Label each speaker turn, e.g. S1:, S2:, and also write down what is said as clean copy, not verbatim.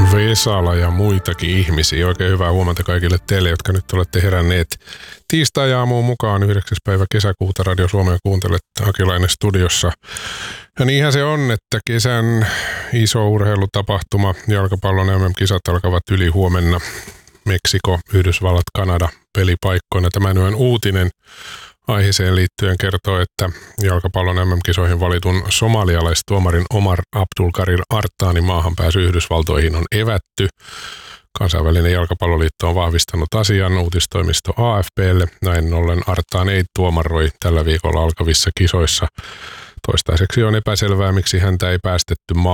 S1: Vesala ja muitakin ihmisiä. Oikein hyvää huomenta kaikille teille, jotka nyt olette heränneet tiistai-aamuun mukaan 9. päivä kesäkuuta Radio Suomea kuuntelette Akilainen studiossa. Ja niinhän se on, että kesän iso urheilutapahtuma, jalkapallon MM-kisat alkavat yli huomenna. Meksiko, Yhdysvallat, Kanada pelipaikkoina. Tämän yön uutinen aiheeseen liittyen kertoo, että jalkapallon MM-kisoihin valitun somalialaistuomarin Omar Abdulkadir Artanin maahanpääsy Yhdysvaltoihin on evätty. Kansainvälinen jalkapalloliitto on vahvistanut asian uutistoimisto AFP:lle. Näin ollen Artan ei tuomaroi tällä viikolla alkavissa kisoissa. Toistaiseksi on epäselvää, miksi häntä ei päästetty